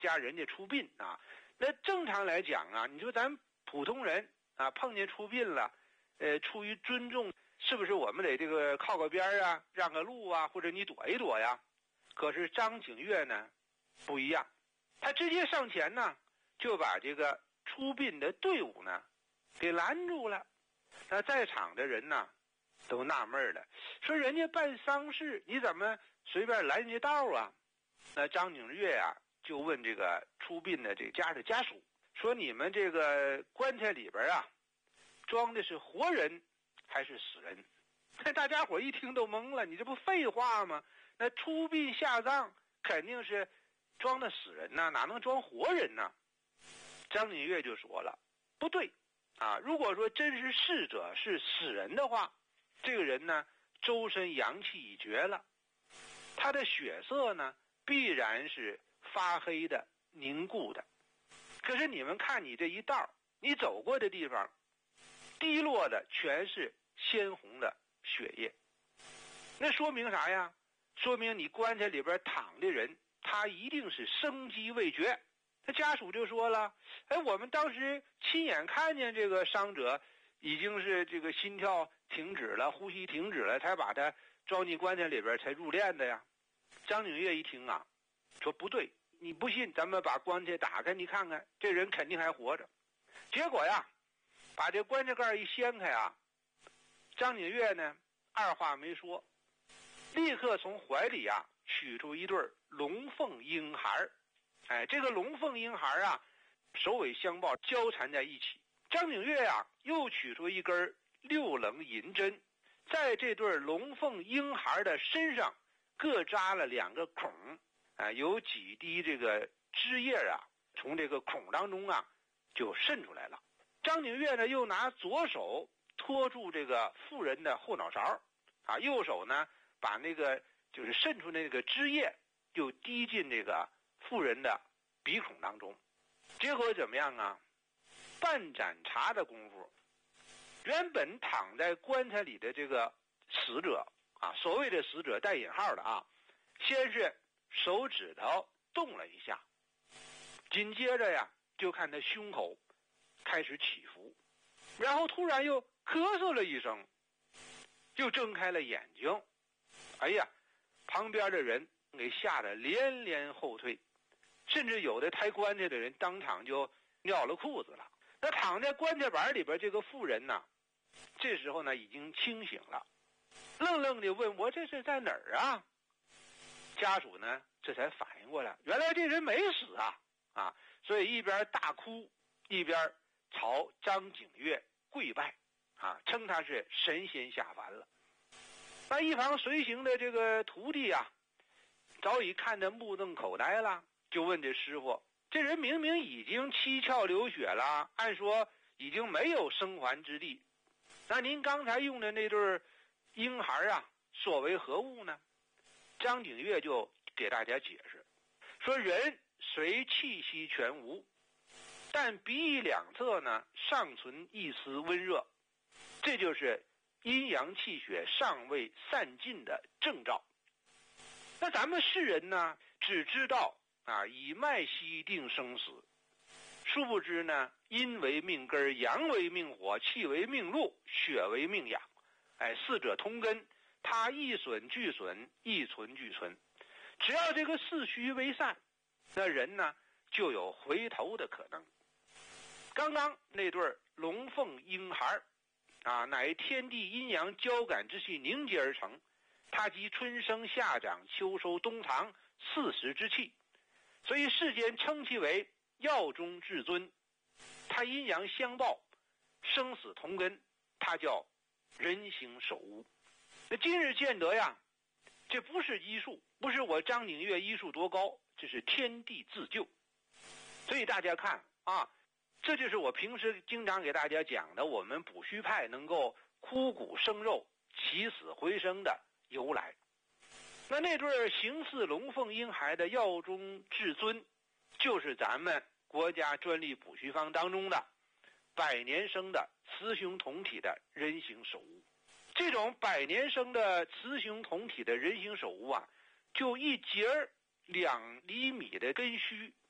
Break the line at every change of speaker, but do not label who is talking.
家人家出殡啊。那正常来讲啊，你说咱普通人啊碰见出殡了，出于尊重，是不是我们得这个靠个边啊，让个路啊，或者你躲一躲呀？可是张景岳呢不一样，他直接上前呢，就把这个出殡的队伍呢给拦住了。那在场的人呢都纳闷了，说人家办丧事，你怎么随便拦人家道啊？那张景岳啊就问这个出殡的这家的家属，说你们这个棺材里边啊装的是活人还是死人？那大家伙一听都懵了，你这不废话吗？那出殡下葬肯定是装的死人呐，哪能装活人呢？张景岳就说了，不对啊，如果说真是逝者是死人的话，这个人呢周身阳气已绝了，他的血色呢必然是发黑的凝固的。可是你们看你这一道，你走过的地方滴落的全是鲜红的血液，那说明啥呀？说明你棺材里边躺的人他一定是生机未绝。他家属就说了，我们当时亲眼看见这个伤者已经是这个心跳停止了，呼吸停止了，才把他装进棺材里边才入殓的呀。张景岳一听啊，说不对，你不信咱们把棺材打开，你看看这人肯定还活着。结果呀，把这棺材盖一掀开啊，张景岳呢二话没说，立刻从怀里啊取出一对龙凤婴孩。这个龙凤婴孩啊首尾相抱，交缠在一起。张景岳啊又取出一根六棱银针，在这对龙凤婴孩的身上各扎了2个孔，有几滴这个汁液啊从这个孔当中啊就渗出来了。张景岳呢又拿左手托住这个妇人的后脑勺啊，右手呢把那个就是渗出那个汁液就滴进这个妇人的鼻孔当中。结果怎么样啊？半盏茶的功夫，原本躺在棺材里的这个死者啊，所谓的死者带引号的啊，先是手指头动了一下，紧接着呀就看他胸口开始起伏，然后突然又咳嗽了一声，又睁开了眼睛。哎呀，旁边的人给吓得连连后退，甚至有的抬棺材的人当场就尿了裤子了。那躺在棺材板里边这个妇人呢，这时候呢已经清醒了，愣愣地问，我这是在哪儿啊？家属呢这才反应过来，原来这人没死啊！所以一边大哭一边朝张景岳跪拜啊，称他是神仙下凡了。那一旁随行的这个徒弟啊，早已看得目瞪口呆了，就问这师傅，这人明明已经七窍流血了，按说已经没有生还之地，那您刚才用的那对婴孩啊所为何物呢？张景岳就给大家解释说，人虽气息全无，但鼻翼两侧呢尚存一丝温热，这就是阴阳气血尚未散尽的征兆。那咱们世人呢只知道以脉息定生死，殊不知呢阴为命根，阳为命火，气为命路，血为命养，四者通根，它一损俱损，一存俱存。只要这个四虚为散，那人呢就有回头的可能。刚刚那对龙凤婴孩乃天地阴阳交感之气凝结而成，它集春生夏长秋收冬藏4时之气，所以世间称其为药中至尊。它阴阳相报，生死同根，它叫人形守屋。那今日见得呀，这不是医术，不是我张景岳医术多高，这是天地自救。所以大家看这就是我平时经常给大家讲的，我们补虚派能够枯骨生肉，起死回生的由来。那对形似龙凤婴孩的药中至尊，就是咱们国家专利补虚方当中的百年生的雌雄同体的人形手物。这种百年生的雌雄同体的人形手物就一节2厘米的根须